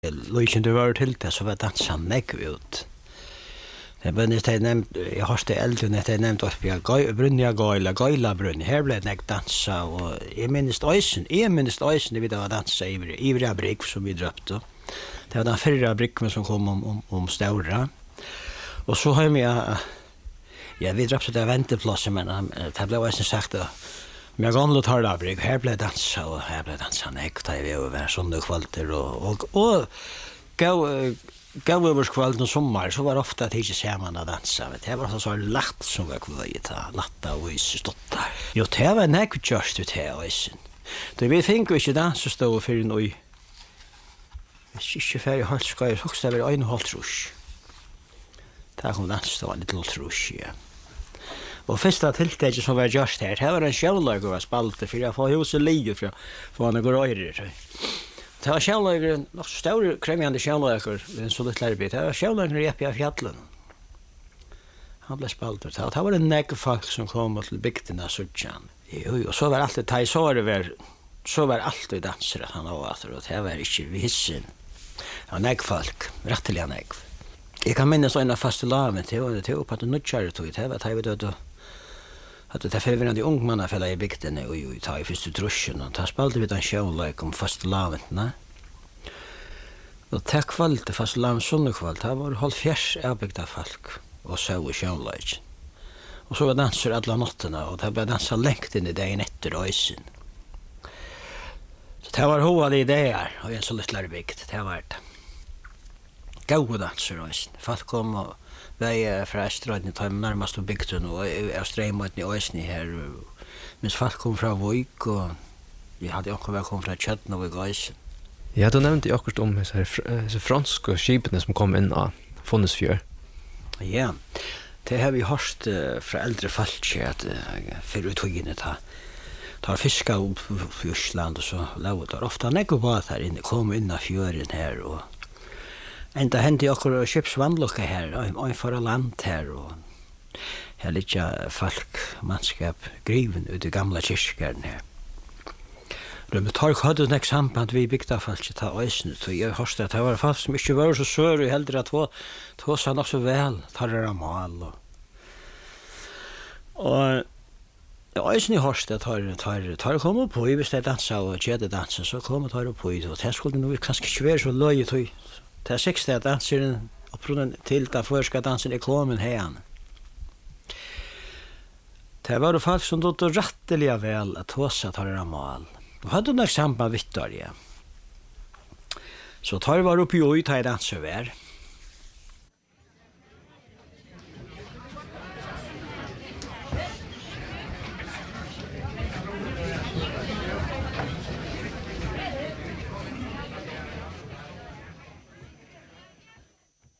Löjken du var till det så var dansan nekv ut. Det var nästan nämnt, jag har det äldre när det nämnt upp jag Brynja Gaila Brynja. Här blev det dansa och jag minns öjsen det vi då dansa ivriga brygg som vi dröpte. Det var den förra bryggen som kom om Stora. Och så har jag vi dröpte där vänteplatsen men det blev också sagt då. Men jag gamla tar det brygg. Här blev dansa och här blev dansa nekv vi över sådana kvalter och gav över kvällen och sommar så var ofta att inte ser man att dansa. Det var så latt som var kvöjt, latta och stottar. Jo, det var nekv just ut här öjsen. Det vi fick inte dansa stå för en oj. Ikke färdig halvskaj, så det var en halvtrus. Det kom dansa då en liten trus, ja. Och första tilltaget som var just här, det var en självlag och spalte för jag får huset livet för han går öjre. Det var självlager, nog stor krämjande självlager, en så lite lärbit. Det var självlager rep i fjällen. Han blev spalt ut. Det var en nekv folk som kom till bygderna Suttjan. Och så var alltid så var alltid danser att han åt och det var inte vissen. Det var nekv folk, rätteliga nekv. Jag kan minnas en av fastelavn, det var på att nuttkjære tog, det var att jag vet att det förvirrande ungmannafälla i bygden och ta i första drusjen och ta spalte vi den självlag om fastelavn. Och tack kvalitet fastelavn sunnekvalt, det var halvfjärs avbyggda folk och så i självlag. Och så var danser alla natterna och det blev dansa längt in i dagen efter öjsen. Så det var hovade idéer och en så lyttlare bygd, det var det. Gåa danser öjsen, folk kom och väg fra Østråden tar nærmest på bygden og Østreimåten i Øsni her. Mens folk kom fra Vøyk og vi hadde også vært kommet fra Kjøtten og Øysen. Ja, du nevnte jo akkurat om disse franske skipene som kom inn av Fonnesfjør. Ja, det har vi hørt fra eldre folk at for uttøyene tar fiska opp i Østland og så lavet der. Ofte nekko båt her inne, kom inn av fjøren her og enda hendte jeg akkurat skipsvandlukka her, og en for land her, og her litt folk, mannskap, griven ut i gamla kyrkjern her. Men Torg hadde nek samband vi bygda folk til ta øysene, så jeg hørste at det var folk som ikke var så sør, og heldre at det sa nok så vel, tar det mal. Og øysene hørste at tar kom på, hvis det dansa og kjede dansa, så kom tar på, og det skulle nå kanskje ikke være så løy, det er sikst at danseren opprunnen til da først dansen klomen her. Det var det folk som dotte rettelig vel at hos at har mal. Og hadde nok samband vittar, ja. Så tar var oppi oi ta i danser vær.